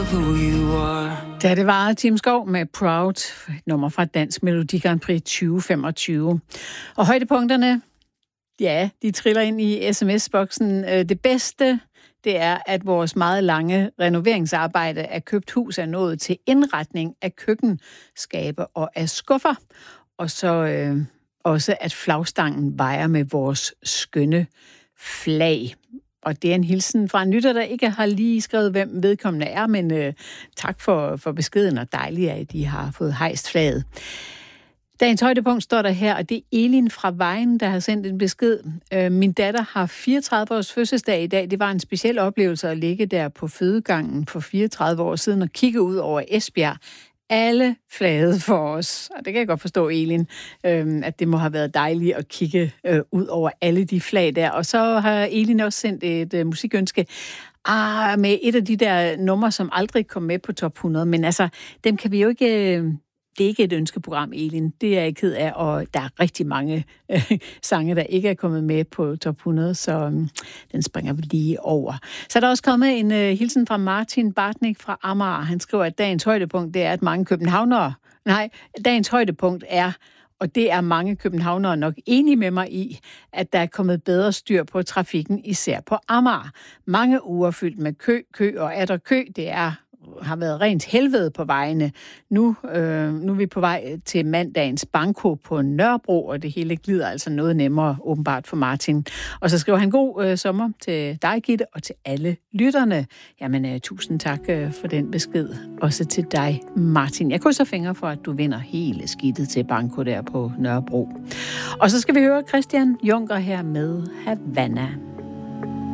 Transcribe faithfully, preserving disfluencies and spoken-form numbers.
who you are. Da det var Tim Skov med Proud, et nummer fra Dansk Melodi Grand Prix tyve femogtyve. Og højdepunkterne, ja, de triller ind i sms-boksen. Det bedste, det er, at vores meget lange renoveringsarbejde af købt hus er nået til indretning af køkkenskabe og af skuffer. Og så øh, også, at flagstangen vejer med vores skønne flag. Og det er en hilsen fra en lytter, der ikke har lige skrevet, hvem vedkommende er, men øh, tak for, for beskeden, og dejligt, at de har fået hejst flaget. Dagens højdepunkt står der her, og det er Elin fra Vejen, der har sendt en besked. Øh, min datter har fireogtredive års fødselsdag i dag. Det var en speciel oplevelse at ligge der på fødegangen for fireogtredive år siden og kigge ud over Esbjerg. Alle flagede for os, og det kan jeg godt forstå, Elin, øh, at det må have været dejligt at kigge øh, ud over alle de flag der. Og så har Elin også sendt et øh, musikønske ah, med et af de der numre, som aldrig kom med på top hundrede, men altså, dem kan vi jo ikke... Øh, Det er ikke et ønskeprogram, Elin. Det er jeg ked af, og der er rigtig mange øh, sange, der ikke er kommet med på top hundrede, så øh, den springer vi lige over. Så er der også kommet en øh, hilsen fra Martin Bartnik fra Amager. Han skriver, at dagens højdepunkt, det er, at mange københavnere... Nej, dagens højdepunkt er, og det er mange københavnere nok enige med mig i, at der er kommet bedre styr på trafikken, især på Amager. Mange uger fyldt med kø, kø og er der kø, det er... har været rent helvede på vejene. Nu, øh, nu er vi på vej til mandagens banko på Nørrebro, og det hele glider altså noget nemmere, åbenbart for Martin. Og så skriver han god øh, sommer til dig, Gitte, og til alle lytterne. Jamen, øh, tusind tak øh, for den besked. Også til dig, Martin. Jeg krydser fingre for, at du vinder hele skidtet til banko der på Nørrebro. Og så skal vi høre Christian Juncker her med Havana.